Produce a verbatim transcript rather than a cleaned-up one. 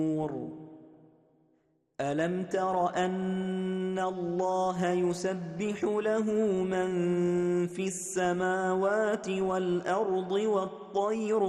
أَلَمْ تَرَ أَنَّ اللَّهَ يُسَبِّحُ لَهُ مَن فِي السَّمَاوَاتِ وَالْأَرْضِ وَالطَّيْرُ